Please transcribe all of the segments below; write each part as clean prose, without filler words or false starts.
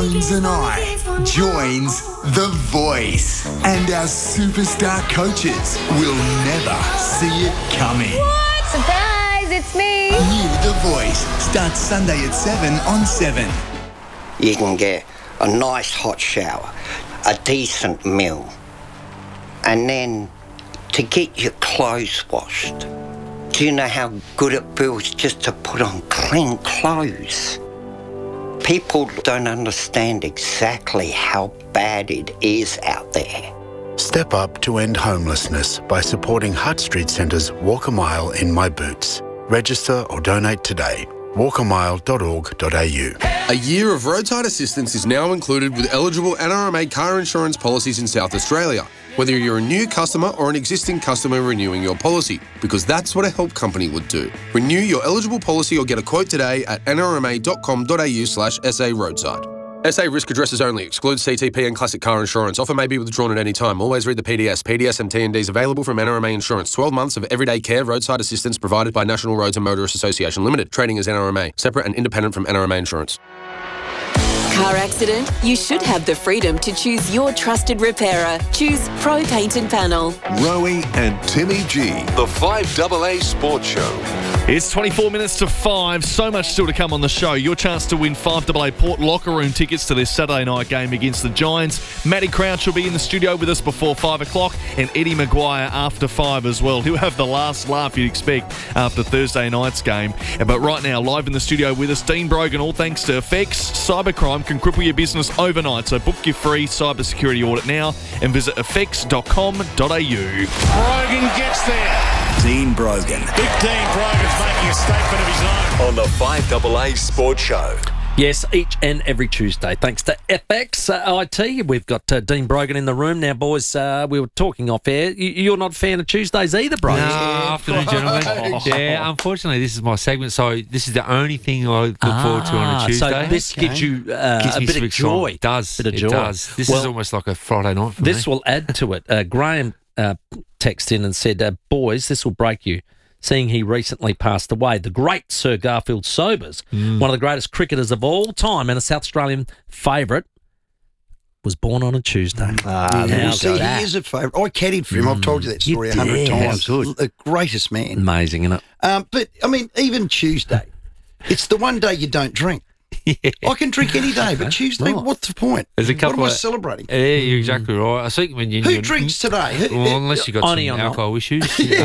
Bones and I joins The Voice, and our superstar coaches will never see it coming. What? Surprise, it's me. New The Voice starts Sunday at 7 on 7. You can get a nice hot shower, a decent meal, and then to get your clothes washed. Do you know how good it feels just to put on clean clothes? People don't understand exactly how bad it is out there. Step up to end homelessness by supporting Hutt Street Centre's Walk a Mile in My Boots. Register or donate today. walkamile.org.au. A year of roadside assistance is now included with eligible NRMA car insurance policies in South Australia, whether you're a new customer or an existing customer renewing your policy, because that's what a help company would do. Renew your eligible policy or get a quote today at nrma.com.au/SA roadside. SA risk addresses only. Excludes CTP and classic car insurance. Offer may be withdrawn at any time. Always read the PDS. PDS and T&Ds available from NRMA Insurance. 12 months of everyday care roadside assistance provided by National Roads and Motorists Association Limited. Trading as NRMA. Separate and independent from NRMA Insurance. Car accident? You should have the freedom to choose your trusted repairer. Choose Pro Paint and Panel. Rowie and Timmy G, the 5AA Sports Show. It's 24 minutes to 5. So much still to come on the show. Your chance to win 5AA Port locker room tickets to this Saturday night game against the Giants. Matty Crouch will be in the studio with us before 5 o'clock, and Eddie Maguire after 5 as well. He'll have the last laugh you'd expect after Thursday night's game. But right now, live in the studio with us, Dean Brogan, all thanks to FX. Cybercrime can cripple your business overnight, so book your free cybersecurity audit now and visit effects.com.au. Brogan gets there. Dean Brogan. Big Dean Brogan's making a statement of his own. On the 5AA Sports Show. Yes, each and every Tuesday. Thanks to FX IT. We've got Dean Brogan in the room. Now, boys, we were talking off air. You're not a fan of Tuesdays either, Brogan. No, afternoon, gentlemen. Yeah, unfortunately, this is my segment, so this is the only thing I look forward to on a Tuesday. So this gives you a bit of joy. It does. Bit of joy. It does. This is almost like a Friday night for me. This will add to it. Graham texted in and said, boys, this will break you. Seeing he recently passed away, the great Sir Garfield Sobers, one of the greatest cricketers of all time and a South Australian favourite, was born on a Tuesday. He is a favourite. I caddied for him. I've told you that story 100 times. The greatest man. Amazing, isn't it? But, I mean, even Tuesday, it's the one day you don't drink. Yeah. I can drink any day, but Tuesday, what's the point? There's a couple what am I celebrating? Yeah, you're exactly right. I think when Who drinks today? Well, unless you've got some alcohol issues.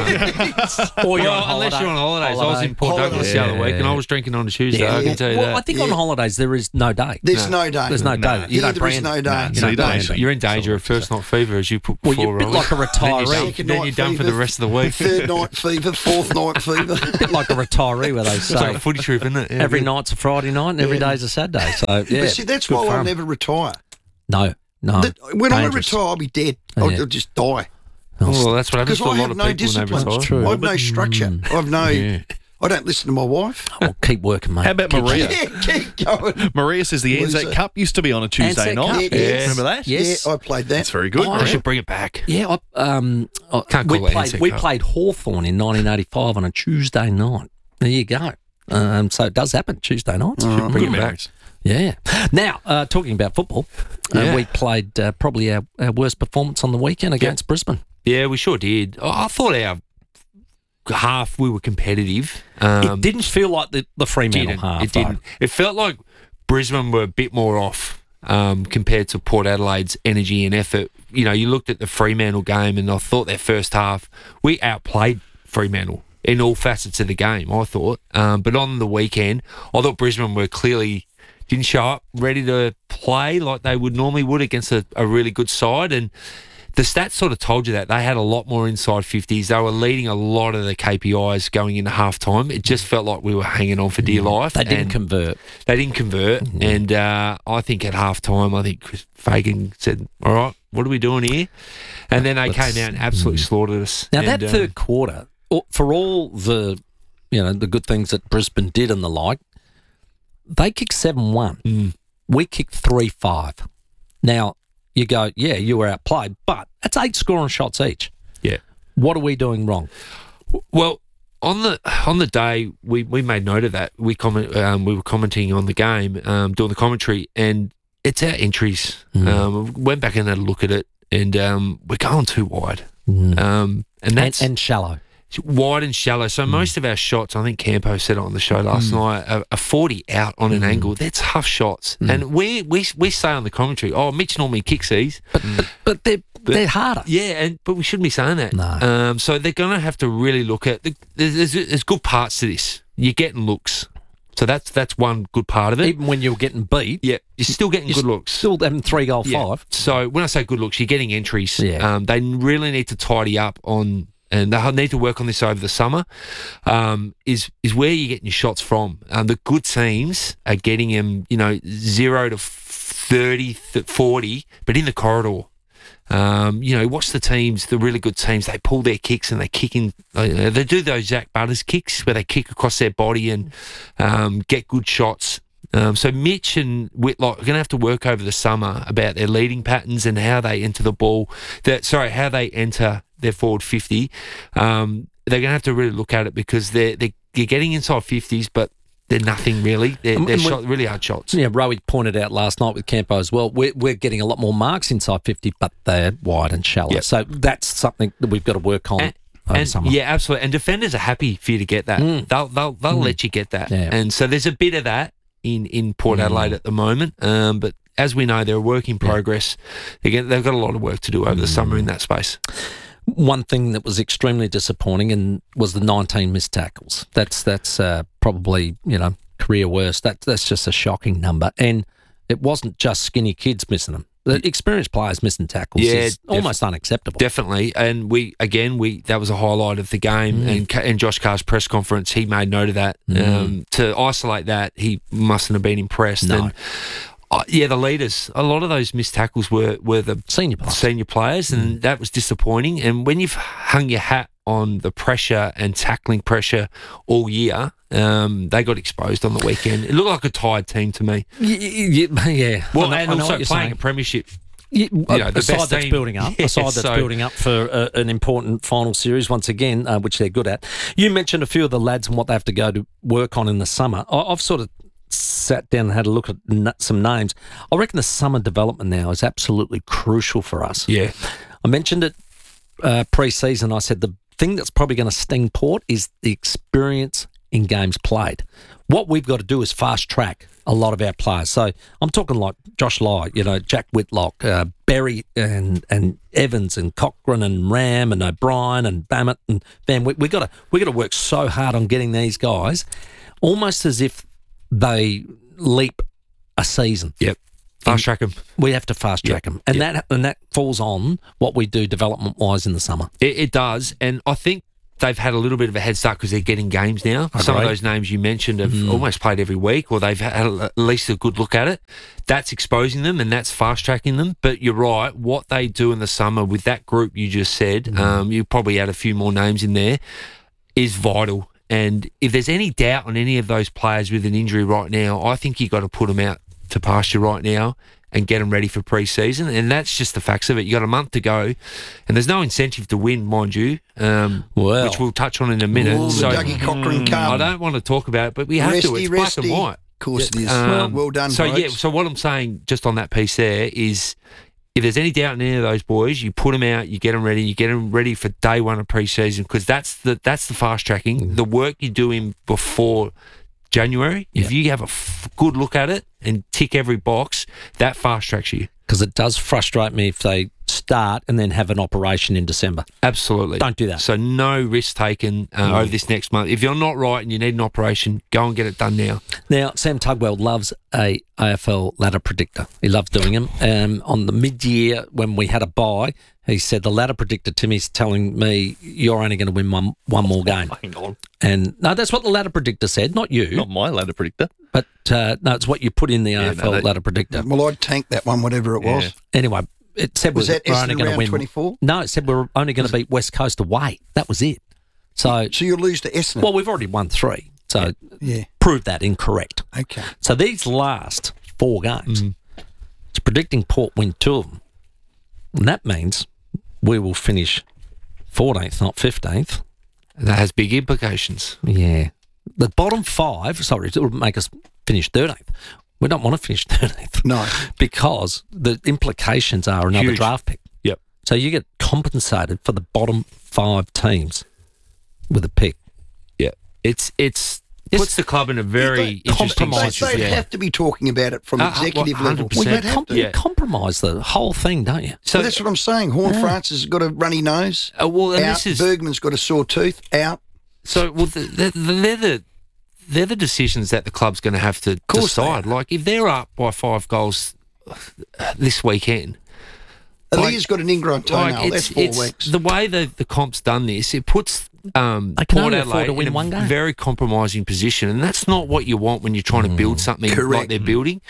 Or you're on unless you're on holidays. I was in Port Douglas the other week and I was drinking on a Tuesday, I can tell you that. I think on holidays there is no day. There's no day. There's no day. You don't brand no day. You're in danger of first night fever, as you put before. Well, you're a bit like a retiree. Then you're done for the rest of the week. Third night fever, fourth night fever. A bit like a retiree where they say. It's like a footy trip, isn't it? Every night's a Friday night and every day's a Saturday. So, yeah. But see, that's why I'll never retire. No. When I retire, I'll be dead. I'll just die. Well, that's what happens to a lot of people when they retire. True. I have no structure. I have no... I don't listen to my wife. I'll keep working, mate. How about Maria? Keep going. Maria says the Anzac Cup used to be on a Tuesday night. Yes. Remember that? Yes. Yeah, I played that. That's very good. I should bring it back. Yeah, we played Hawthorn in 1985 on a Tuesday night. There you go. So it does happen Tuesday nights. Should bring it back. Yeah. Now, talking about football, we played probably our worst performance on the weekend against Brisbane. Yeah, we sure did. I thought our half we were competitive. It didn't feel like the Fremantle half. It didn't. It felt like Brisbane were a bit more off compared to Port Adelaide's energy and effort. You know, you looked at the Fremantle game and I thought their first half, we outplayed Fremantle in all facets of the game, I thought. But on the weekend, I thought Brisbane were clearly... didn't show up ready to play like they normally would against a really good side. And the stats sort of told you that. They had a lot more inside 50s. They were leading a lot of the KPIs going into halftime. It just felt like we were hanging on for dear life. They didn't convert. And I think at halftime, I think Fagan said, all right, what are we doing here? And then they came out and absolutely slaughtered us. Now, that third quarter, for all the good things that Brisbane did and the like, they kicked 7-1. We kicked 3-5. Now, you go, yeah, you were outplayed, but that's 8 scoring shots each. Yeah. What are we doing wrong? Well, on the day, we made note of that. We were commenting on the game, doing the commentary, and it's our entries. Went back and had a look at it, and we're going too wide. And that's and shallow. Wide and shallow. So most of our shots, I think Campo said it on the show last night, are 40 out on an angle. They're tough shots. And we say on the commentary, Mitch normally kicks these. But they're harder. Yeah, but we shouldn't be saying that. No. So they're going to have to really look at... There's good parts to this. You're getting looks. So that's one good part of it. Even when you're getting beat. Yeah, you're still getting good looks. Still having 3-5. So when I say good looks, you're getting entries. Yeah. They really need to tidy up on... And they need to work on this over the summer, is where you're getting your shots from. The good teams are getting them, 0 to 30, 40, but in the corridor. Watch the teams, the really good teams, they pull their kicks and they kick in. They do those Zach Butters kicks where they kick across their body and get good shots. So Mitch and Whitlock are going to have to work over the summer about their leading patterns and how they enter the ball. How they enter their forward 50. They're going to have to really look at it because they're getting inside 50s, but they're nothing really. They're really hard shots. Yeah, Rowie pointed out last night with Campo as well. We're getting a lot more marks inside 50, but they're wide and shallow. Yep. So that's something that we've got to work on. Yeah, absolutely. And defenders are happy for you to get that. They'll let you get that. Yeah. And so there's a bit of that in Port Adelaide at the moment. But as we know, they're a work in progress. They've got a lot of work to do over the summer in that space. One thing that was extremely disappointing was the 19 missed tackles. That's probably career worst. That's just a shocking number, and it wasn't just skinny kids missing them. The experienced players missing tackles is almost unacceptable. Definitely, and that was a highlight of the game. And Josh Carr's press conference, he made note of that. To isolate that, he mustn't have been impressed. No. And, the leaders. A lot of those missed tackles were the senior players, and that was disappointing. And when you've hung your hat on the pressure and tackling pressure all year, they got exposed on the weekend. It looked like a tired team to me. Yeah. Well, and also playing a premiership. A side that's building up. A side that's building up for an important final series once again, which they're good at. You mentioned a few of the lads and what they have to go to work on in the summer. I've sort of sat down and had a look at some names. I reckon the summer development now is absolutely crucial for us. Yeah. I mentioned it pre-season. I said the thing that's probably going to sting Port is the experience in games played. What we've got to do is fast track a lot of our players. So I'm talking like Josh Lai, Jack Whitlock, Berry and Evans and Cochran and Ram and O'Brien and Bammett and Van. We got to work so hard on getting these guys, almost as if they leap a season. Yep. Fast track them. We have to fast track them. And that falls on what we do development-wise in the summer. It does. And I think they've had a little bit of a head start because they're getting games now. Some of those names you mentioned have almost played every week, or they've had at least a good look at it. That's exposing them and that's fast-tracking them. But you're right, what they do in the summer with that group you just said, you probably add a few more names in there, is vital. And if there's any doubt on any of those players with an injury right now, I think you've got to put them out to pasture right now and get them ready for pre-season. And that's just the facts of it. You got a month to go, and there's no incentive to win, mind you, which we'll touch on in a minute. The Dougie Cochran Cup. I don't want to talk about it, but we have to. It's black and white. Of course it is. Well done, blokes. So what I'm saying just on that piece there is, if there's any doubt in any of those boys, you put them out, you get them ready for day one of pre-season, because that's the fast tracking. The work you do in before January, if you have a good look at it and tick every box, that fast tracks you. Because it does frustrate me if they start and then have an operation in December. Absolutely. Don't do that. So no risk taken over this next month. If you're not right and you need an operation, go and get it done now. Now, Sam Tugwell loves a AFL ladder predictor. He loves doing them. On the mid-year, when we had a bye, he said, the ladder predictor, Timmy's telling me you're only going to win one more game. Hang on. And no, that's what the ladder predictor said, not you. Not my ladder predictor. But no, it's what you put in the AFL ladder predictor. Well, I'd tank that one, whatever it was. Anyway, it said was that we're only going to win 24? No, it said we're only going to beat West Coast away. That was it. So you'll lose to Essendon. Well, we've already won 3. So prove that incorrect. Okay. So these last 4 games, it's predicting Port win 2 of them. And that means we will finish 14th, not 15th. That has big implications. Yeah. The bottom 5, it will make us finish 13th. We don't want to finish 13th. No. Because the implications are another Huge. draft pick. Yep. So you get compensated for the bottom 5 teams with a pick. Yeah. It's puts the club in a very interesting situation. They'd have to be talking about it from executive level. 100%. Well, they'd have to. You compromise the whole thing, don't you? So that's what I'm saying. Francis has got a runny nose. Well, and out. Bergman's got a sore tooth. Out. So, well, they're the decisions that the club's going to have to decide. Like, if they're up by 5 goals this weekend, Alia's got an ingrown toenail. That's 4 weeks. The way the comp's done this, it puts Port Adelaide to win in one a game. very compromising position, and that's not what you want when you're trying to build something like they're building.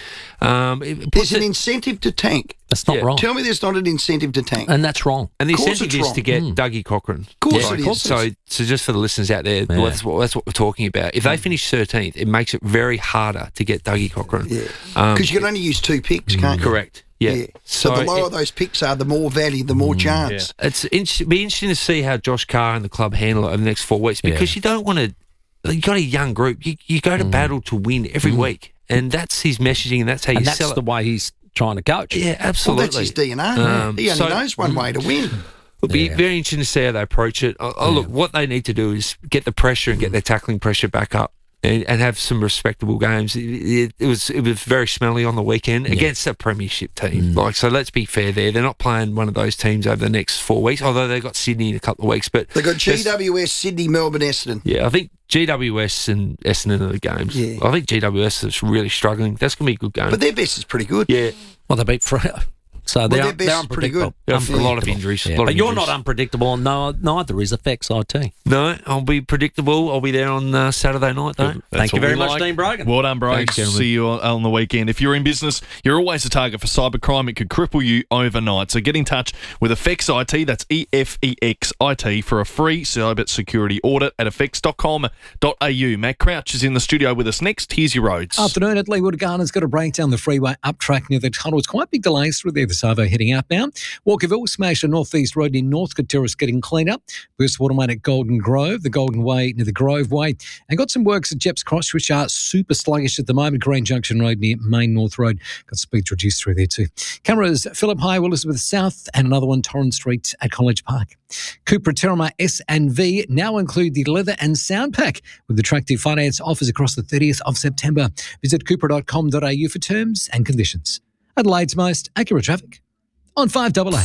There's an incentive to tank. That's not wrong. Tell me there's not an incentive to tank. And that's wrong. And the incentive is to get Dougie Cochran. Of course it is. So just for the listeners out there, that's what we're talking about. If they finish 13th, it makes it very harder to get Dougie Cochran. Yeah. Because you can only use 2 picks, can't you? Correct. Yeah. So the lower those picks are, the more value, the more chance. Yeah. It'd be interesting to see how Josh Carr and the club handle it over the next 4 weeks, because you don't want to. You've got a young group. You go to battle to win every week, and that's his messaging, and that's how you sell it. That's the way he's trying to coach. Yeah, absolutely. Well, that's his DNA. He only knows one way to win. It'll be very interesting to see how they approach it. Look, what they need to do is get the pressure and get their tackling pressure back up. And have some respectable games. It was very smelly on the weekend against a premiership team. So let's be fair there. They're not playing one of those teams over the next 4 weeks, although they've got Sydney in a couple of weeks. But they've got GWS, Sydney, Melbourne, Essendon. Yeah, I think GWS and Essendon are the games. Yeah. I think GWS is really struggling. That's going to be a good game. But their best is pretty good. Yeah. Well, they beat Freo. So they're unpredictable. A lot of injuries. Yeah. But you're not unpredictable, and neither is Effects IT. No, I'll be predictable. I'll be there on Saturday night, though. Thank you very much, Dean Brogan. Well done, Brogan. Thanks, see you on the weekend. If you're in business, you're always a target for cybercrime. It could cripple you overnight. So get in touch with Effects IT, that's EFEX-IT, for a free cyber security audit at effects.com.au. Matt Crouch is in the studio with us next. Here's your roads. Afternoon at Leeward Gardens. Got a breakdown the freeway up track near the tunnel. It's quite big delays through there. The Savo heading outbound. Walkerville, smashed a northeast road in Northcote Terrace getting cleaned up. Burst Watermain at Golden Grove, the Golden Way near the Grove Way. And got some works at Jeps Cross, which are super sluggish at the moment. Green Junction Road near Main North Road. Got speeds reduced through there too. Cameras, Phillip High, Elizabeth South, and another one, Torrens Street at College Park. Cupra Terramar S and V now include the leather and sound pack with attractive finance offers across the 30th of September. Visit cupra.com.au for terms and conditions. Adelaide's most accurate traffic on 5AA.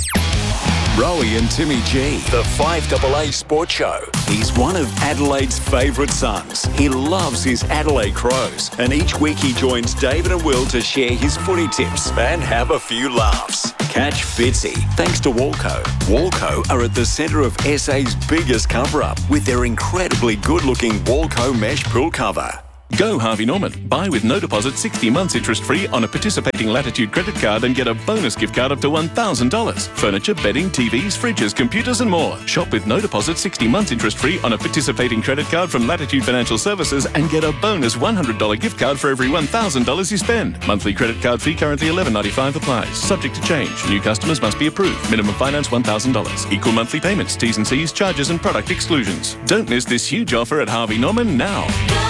Rowie and Timmy G, the 5AA Sports Show. He's one of Adelaide's favourite sons. He loves his Adelaide Crows, and each week he joins David and Will to share his footy tips and have a few laughs. Catch Fitzy, thanks to Walco. Walco are at the centre of SA's biggest cover-up with their incredibly good-looking Walco mesh pool cover. Go Harvey Norman. Buy with no deposit 60 months interest-free on a participating Latitude credit card and get a bonus gift card up to $1,000. Furniture, bedding, TVs, fridges, computers and more. Shop with no deposit 60 months interest-free on a participating credit card from Latitude Financial Services and get a bonus $100 gift card for every $1,000 you spend. Monthly credit card fee currently $11.95 applies. Subject to change. New customers must be approved. Minimum finance $1,000. Equal monthly payments. T's and C's, charges and product exclusions. Don't miss this huge offer at Harvey Norman now.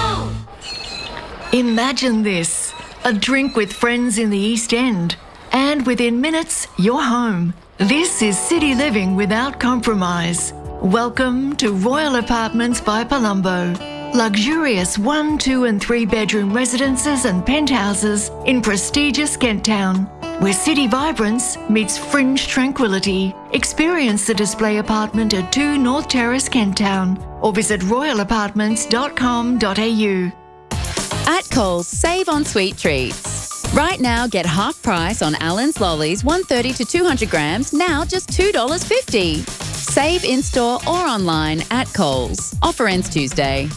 Imagine this, a drink with friends in the East End, and within minutes, you're home. This is city living without compromise. Welcome to Royal Apartments by Palumbo. Luxurious 1, 2 and 3 bedroom residences and penthouses in prestigious Kent Town, where city vibrance meets fringe tranquility. Experience the display apartment at 2 North Terrace, Kent Town, or visit royalapartments.com.au. At Coles, save on sweet treats. Right now, get half price on Allen's Lollies, 130 to 200 grams, now just $2.50. Save in-store or online at Coles. Offer ends Tuesday.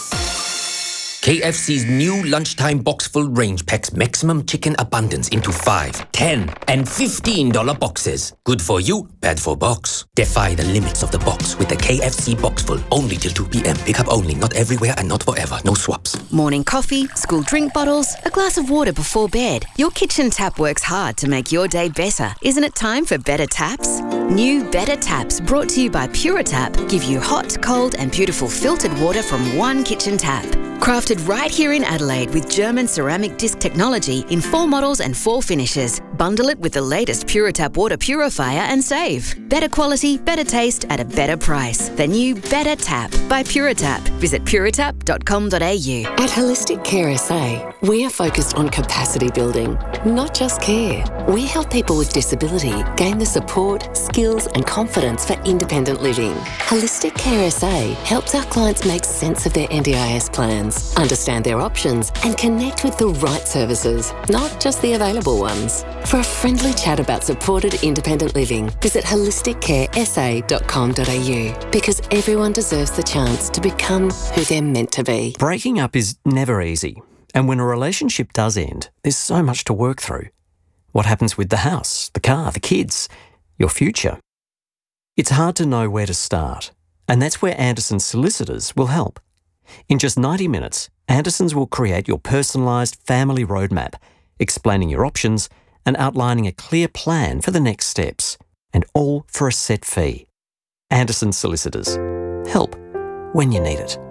KFC's new lunchtime box full range packs maximum chicken abundance into 5, 10 and $15 boxes. Good for you, bad for box. Defy the limits of the box with the KFC box full. Only till 2 p.m. Pick up only, not everywhere and not forever. No swaps. Morning coffee, school drink bottles, a glass of water before bed. Your kitchen tap works hard to make your day better. Isn't it time for better taps? New Better Taps, brought to you by Puratap, give you hot, cold and beautiful filtered water from one kitchen tap. Crafted right here in Adelaide with German ceramic disc technology in 4 models and 4 finishes. Bundle it with the latest Puritap water purifier and save. Better quality, better taste at a better price. The new Better Tap by Puritap. Visit puritap.com.au. At Holistic Care SA, we are focused on capacity building, not just care. We help people with disability gain the support, skills and confidence for independent living. Holistic Care SA helps our clients make sense of their NDIS plans, understand their options and connect with the right services, not just the available ones. For a friendly chat about supported independent living, visit holisticcaresa.com.au because everyone deserves the chance to become who they're meant to be. Breaking up is never easy, and when a relationship does end, there's so much to work through. What happens with the house, the car, the kids, your future? It's hard to know where to start, and that's where Anderson Solicitors will help. In just 90 minutes, Andersons will create your personalised family roadmap, explaining your options and outlining a clear plan for the next steps, and all for a set fee. Anderson Solicitors. Help when you need it.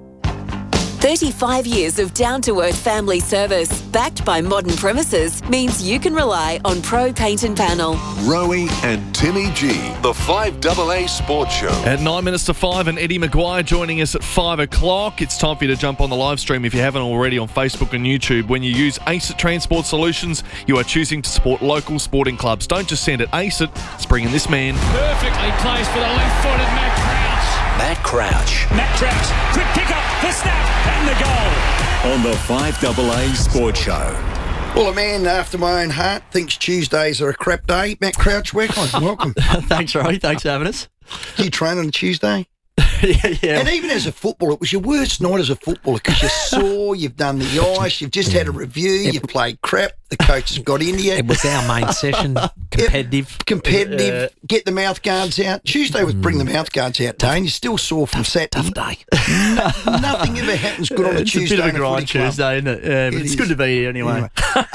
35 years of down-to-earth family service, backed by modern premises, means you can rely on Pro Paint and Panel. Rowie and Timmy G, the 5AA Sports Show. At 9 minutes to 5, and Eddie Maguire joining us at 5 o'clock. It's time for you to jump on the live stream if you haven't already on Facebook and YouTube. When you use ACET Transport Solutions, you are choosing to support local sporting clubs. Don't just send it ACET, it's bringing this man. Perfectly placed for the left-footed Matt Crouch. Matt Crouch. Matt Crouch, quick pick up, the snap, and the goal. On the 5AA Sports Show. Well, a man after my own heart thinks Tuesdays are a crap day. Matt Crouch, welcome. Thanks, Roy. Thanks for having us. Do you train on a Tuesday? Yeah. And even as a footballer, it was your worst night as a footballer because you're sore, you've done the ice, you've just had a review, you've played crap, the coach has got into you. It was our main session, competitive. Get the mouth guards out. Tuesday was bring the mouth guards out day, and you're still sore from Saturday. Tough day. Nothing ever happens good on a Tuesday. It's a bit of a grind Tuesday, isn't it? But it's good to be here anyway.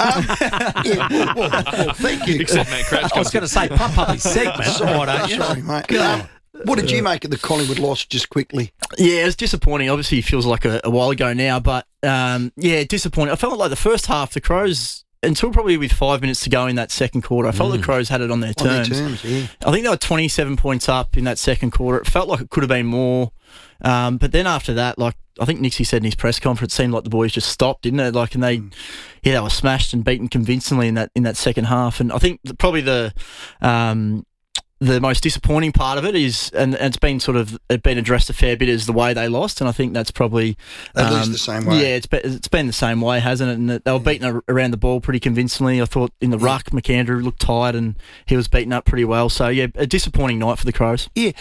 Well, thank you. Except Matt Crouch. I was going to say, pump up his segment. Sorry, mate. What did you make of the Collingwood loss, just quickly? Yeah, it's disappointing. Obviously, it feels like a while ago now, but disappointing. I felt like the first half, the Crows, until probably with 5 minutes to go in that second quarter, I felt the Crows had it on their terms. Yeah. I think they were 27 points up in that second quarter. It felt like it could have been more. But then after that, like I think Nixie said in his press conference, it seemed like the boys just stopped, didn't it? Like, and they were smashed and beaten convincingly in that second half. And I think probably the most disappointing part of it is, and it's been addressed a fair bit, is the way they lost, and I think that's probably they lose the same way. Yeah, it's been the same way, hasn't it? And they were beaten around the ball pretty convincingly. I thought in the ruck, McAndrew looked tired, and he was beaten up pretty well. So yeah, a disappointing night for the Crows. Yeah,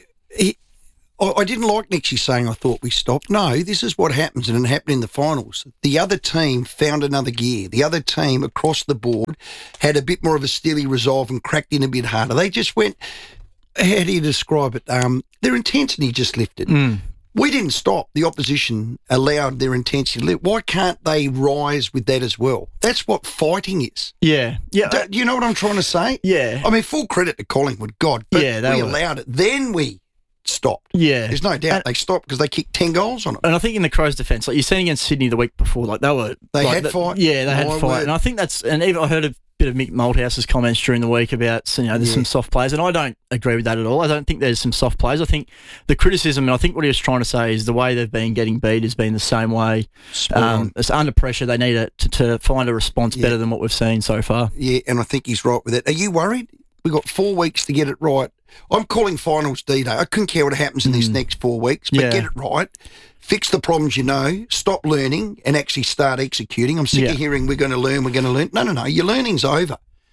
I didn't like Nixie saying I thought we stopped. No, this is what happens, and it happened in the finals. The other team found another gear. The other team across the board had a bit more of a steely resolve and cracked in a bit harder. They just went, how do you describe it? Their intensity just lifted. We didn't stop. The opposition allowed their intensity to lift. Why can't they rise with that as well? That's what fighting is. Yeah. Do you know what I'm trying to say? Yeah. I mean, full credit to Collingwood, God, but we allowed it. Then we stopped. Yeah. There's no doubt they stopped because they kicked 10 goals on it. And I think in the Crows' defence, like you're seeing against Sydney the week before, like they had fight. Yeah, they had fight. And I think and even I heard a bit of Mick Malthouse's comments during the week about, there's some soft players, and I don't agree with that at all. I don't think there's some soft players. I think the criticism, and I think what he was trying to say is the way they've been getting beat has been the same way. It's under pressure. They need to find a response better than what we've seen so far. Yeah, and I think he's right with it. Are you worried? We've got 4 weeks to get it right. I'm calling finals D-Day. I couldn't care what happens in these next 4 weeks, but get it right. Fix the problems stop learning and actually start executing. I'm sick of hearing we're going to learn. No. Your learning's over.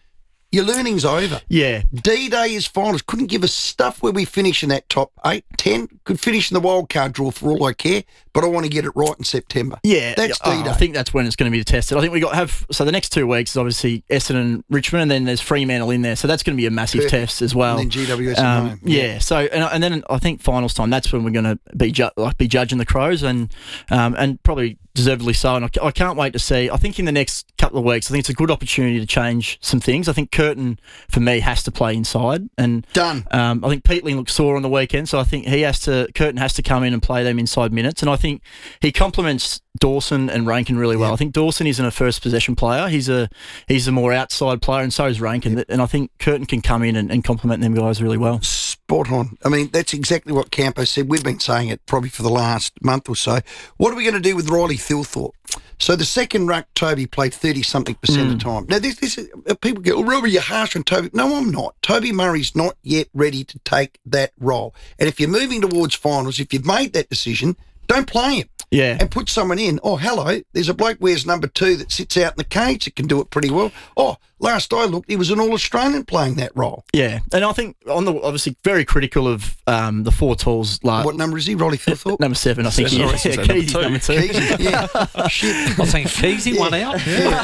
Yeah. D-Day is finals. Couldn't give us stuff where we finish in that top 8, 10. Could finish in the wild card draw for all I care, but I want to get it right in September. Yeah. That's D-Day. I think that's when it's going to be tested. I think so the next 2 weeks is obviously Essendon and Richmond, and then there's Fremantle in there, so that's going to be a massive test as well. And then GWS at home. Yeah. So, and then I think finals time, that's when we're going to be judging the Crows and probably deservedly so. And I can't wait to see. I think in the next couple of weeks, I think it's a good opportunity to change some things. I think Curtin, for me, has to play inside. And done. I think Peatling looked sore on the weekend, so I think Curtin has to come in and play them inside minutes. And I think he complements Dawson and Rankin really well. I think Dawson isn't a first possession player. He's a more outside player, and so is Rankin. And I think Curtin can come in and complement them guys really well. Spot on. I mean, that's exactly what Campo said. We've been saying it probably for the last month or so. What are we going to do with Riley Thilthorpe? So the second ruck, Toby played 30-something% of the time. Now, this is, people go, Robbie, you're harsh on Toby. No, I'm not. Toby Murray's not yet ready to take that role. And if you're moving towards finals, if you've made that decision, don't play him. Yeah. And put someone in. Oh, hello, there's a bloke wears number 2 that sits out in the cage that can do it pretty well. Oh, last I looked, he was an All-Australian playing that role. Yeah, and I think obviously very critical of the 4 tools. What number is he, Riley Thilthorpe? Number 7, I think. Keezy's number 2. Yeah. Shit. I was thinking Keezy won out.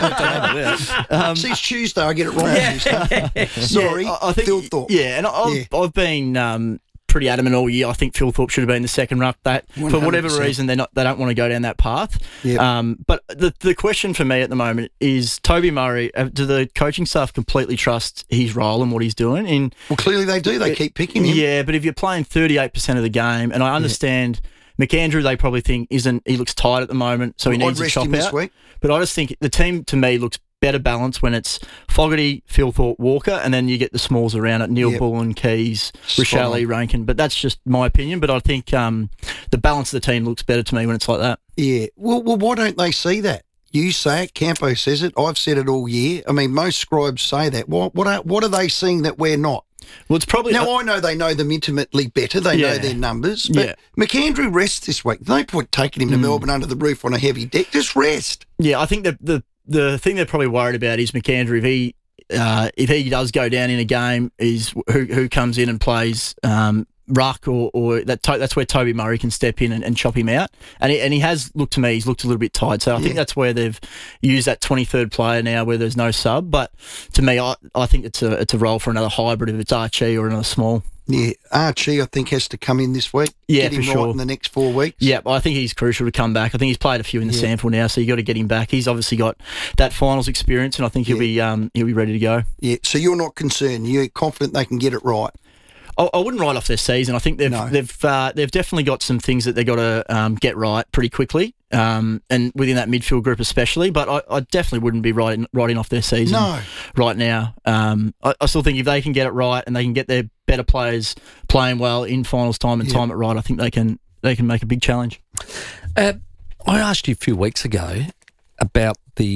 See, it's Tuesday, I get it wrong. Tuesday. Sorry, I think, Thilthorpe. Yeah, and I've been pretty adamant all year. I think Thilthorpe should have been the second ruck. That 100%. For whatever reason they don't want to go down that path. Yep. But the question for me at the moment is Toby Murray. Do the coaching staff completely trust his role and what he's doing? Well, clearly they do. They keep picking him. Yeah, but if you're playing 38% of the game, and I understand McAndrew, they probably think he looks tired at the moment, so he needs to chop out. This week. But I just think the team to me looks better balance when it's Fogarty, Thilthorpe, Walker, and then you get the smalls around it, Neil Bullen, Keys, Rochelle, Rankin. But that's just my opinion. But I think the balance of the team looks better to me when it's like that. Yeah. Well, why don't they see that? You say it, Campo says it, I've said it all year. I mean, most scribes say that. What are they seeing that we're not? Well, it's probably... Now, I know they know them intimately better. They know their numbers. But McAndrew rests this week. No point taking him to Melbourne under the roof on a heavy deck. Just rest. Yeah, I think the thing they're probably worried about is McAndrew. If he does go down in a game, is who comes in and plays ruck or that's where Toby Murray can step in and chop him out. And he has looked to me, he's looked a little bit tired. So I think that's where they've used that 23rd player now where there's no sub. But to me, I think it's a role for another hybrid if it's Archie or another small. Yeah, Archie, I think, has to come in this week. Yeah, get him for sure. right in the next 4 weeks. Yeah, I think he's crucial to come back. I think he's played a few in the sample now, so you got to get him back. He's obviously got that finals experience, and I think he'll be ready to go. Yeah, so you're not concerned. You're confident they can get it right. I wouldn't write off their season. I think they've definitely got some things that they've got to get right pretty quickly, and within that midfield group especially. But I definitely wouldn't be writing off their season right now. I still think if they can get it right and they can get their better players playing well in finals time and time it right, I think they can make a big challenge. I asked you a few weeks ago about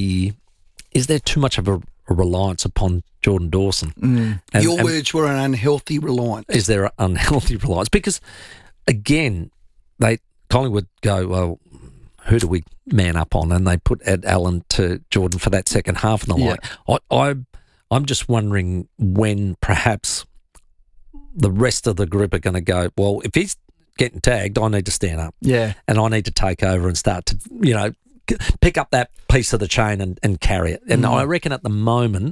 is there too much of a reliance upon Jordan Dawson? And your words were an unhealthy reliance. Is there an unhealthy reliance? Because, again, Collingwood go, well, who do we man up on? And they put Ed Allen to Jordan for that second half and the like. I'm just wondering when perhaps the rest of the group are going to go, well, if he's getting tagged, I need to stand up. Yeah. And I need to take over and start to, pick up that piece of the chain and carry it. And I reckon at the moment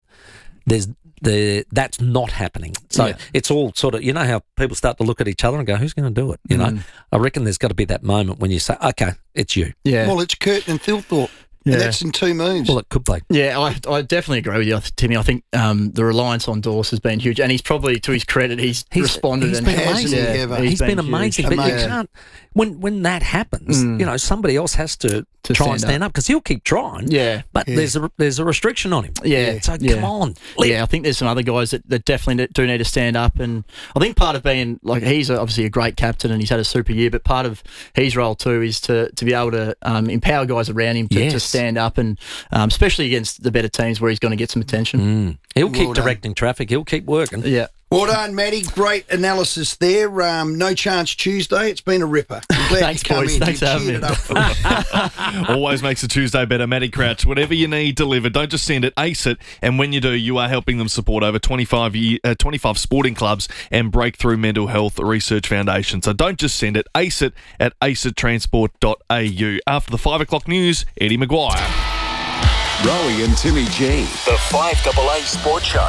that's not happening. So it's all sort of, how people start to look at each other and go, who's going to do it? I reckon there's got to be that moment when you say, okay, it's you. Yeah. Well, it's Curtin and Thilthorpe. Yeah. And that's in 2 moves. Well, it could be. Yeah, I definitely agree with you, Timmy. I think the reliance on Dawes has been huge. And he's probably, to his credit, he's responded. He's been amazing. He's been amazing. But you can't, when that happens, somebody else has to try and stand up because he'll keep trying. Yeah. But there's a restriction on him. Yeah. So come on. Yeah, I think there's some other guys that definitely do need to stand up. And I think part of being, he's obviously a great captain and he's had a super year, but part of his role too is to be able to empower guys around him to stand up and especially against the better teams where he's going to get some attention. He'll keep directing traffic. He'll keep working. Yeah. Well done, Matty. Great analysis there. No Chance Tuesday. It's been a ripper. I'm glad Thanks, boys. Thanks for having me. Always makes a Tuesday better. Matty Crouch, whatever you need delivered, don't just send it, ace it. And when you do, you are helping them support over 25 sporting clubs and Breakthrough Mental Health Research Foundation. So don't just send it, ace it at aceittransport.au. After the 5 o'clock news, Eddie Maguire. Rowie and Timmy G, the 5AA Sports Show.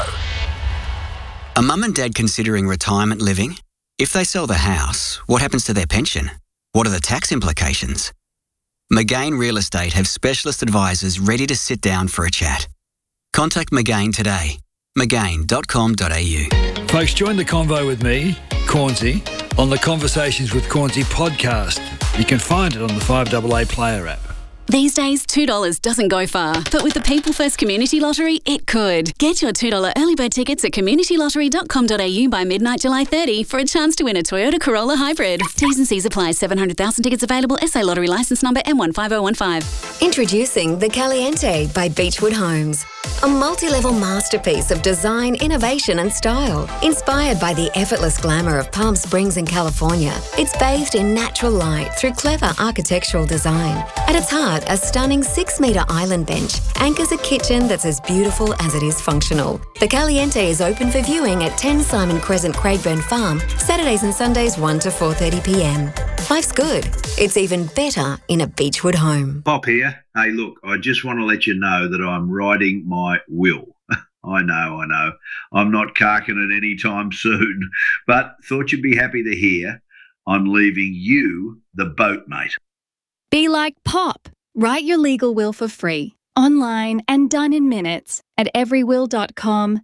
Are mum and dad considering retirement living? If they sell the house, what happens to their pension? What are the tax implications? Magain Real Estate have specialist advisors ready to sit down for a chat. Contact Magain today. Magain.com.au. Folks, join the convo with me, Cornsey, on the Conversations with Cornsey podcast. You can find it on the 5AA Player app. These days, $2 doesn't go far, but with the People First Community Lottery, it could. Get your $2 early bird tickets at communitylottery.com.au by midnight July 30 for a chance to win a Toyota Corolla Hybrid. T's and C's apply. 700,000 tickets available. SA Lottery licence number M15015. Introducing The Caliente by Beechwood Homes. A multi-level masterpiece of design, innovation and style. Inspired by the effortless glamour of Palm Springs in California, it's bathed in natural light through clever architectural design. At its heart, a stunning 6-metre island bench anchors a kitchen that's as beautiful as it is functional. The Caliente is open for viewing at 10 Simon Crescent, Craigburn Farm, Saturdays and Sundays 1 to 4:30pm. Life's good. It's even better in a Beechwood home. Pop here. Hey, look, I just want to let you know that I'm writing my will. I know. I'm not carking it anytime soon, but thought you'd be happy to hear I'm leaving you the boat, mate. Be like Pop. Write your legal will for free, online and done in minutes at everywill.com.au.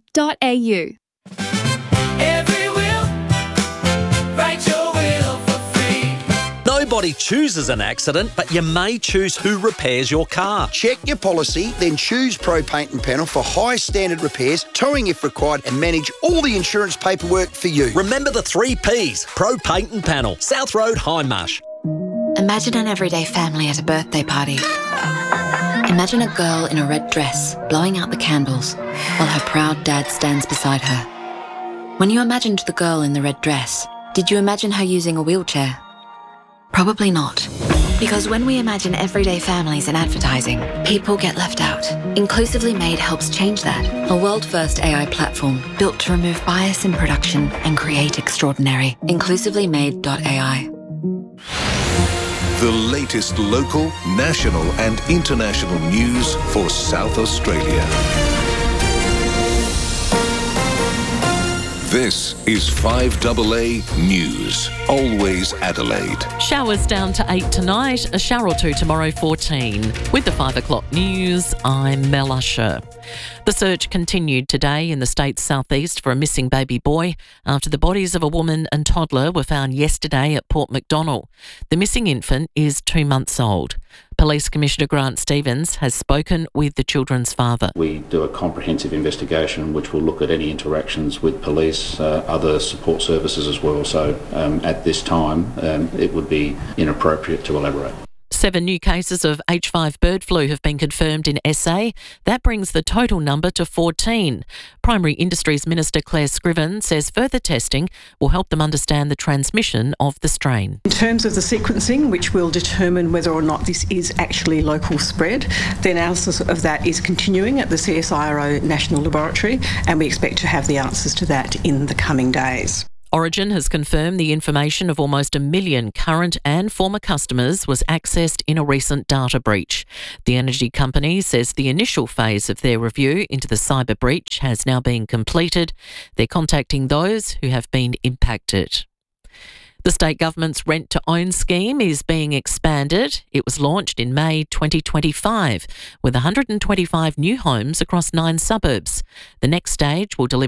Nobody chooses an accident, but you may choose who repairs your car. Check your policy, then choose Pro Paint and Panel for high standard repairs, towing if required, and manage all the insurance paperwork for you. Remember the 3 Ps, Pro Paint and Panel, South Road, Hindmarsh. Imagine an everyday family at a birthday party. Imagine a girl in a red dress blowing out the candles while her proud dad stands beside her. When you imagined the girl in the red dress, did you imagine her using a wheelchair? Probably not. Because when we imagine everyday families in advertising, people get left out. Inclusively Made helps change that. A world-first AI platform built to remove bias in production and create extraordinary. InclusivelyMade.ai. The latest local, national and international news for South Australia. This is 5AA News, always Adelaide. Showers down to 8 tonight, a shower or 2 tomorrow, 14. With the 5 o'clock news, I'm Mel Usher. The search continued today in the state's southeast for a missing baby boy after the bodies of a woman and toddler were found yesterday at Port Macdonnell. The missing infant is 2 months old. Police Commissioner Grant Stevens has spoken with the children's father. We do a comprehensive investigation which will look at any interactions with police, other support services as well. So at this time, it would be inappropriate to elaborate. 7 new cases of H5 bird flu have been confirmed in SA. That brings the total number to 14. Primary Industries Minister Claire Scriven says further testing will help them understand the transmission of the strain. In terms of the sequencing, which will determine whether or not this is actually local spread, the analysis of that is continuing at the CSIRO National Laboratory, and we expect to have the answers to that in the coming days. Origin has confirmed the information of almost 1 million current and former customers was accessed in a recent data breach. The energy company says the initial phase of their review into the cyber breach has now been completed. They're contacting those who have been impacted. The state government's rent-to-own scheme is being expanded. It was launched in May 2025 with 125 new homes across 9 suburbs. The next stage will deliver